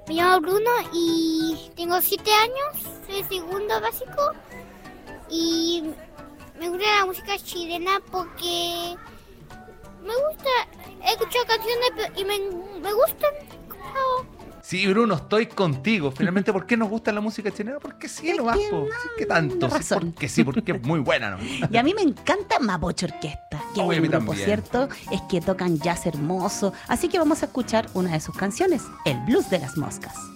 Me llamo Bruno y tengo 7 años, soy segundo básico y me gusta la música chilena porque me gusta, he escuchado canciones y me gustan. Sí, Bruno, estoy contigo. Finalmente, ¿por qué nos gusta la música chilena? Porque sí, Es lo más, que po. no, Sí, ¿qué tanto? Sí, razón. porque es muy buena, ¿no? Y a mí me encanta Mapocho Orquesta, que Oye, es a mí un grupo, también. ¿cierto? Es que tocan jazz hermoso. Así que vamos a escuchar una de sus canciones, El Blues de las Moscas.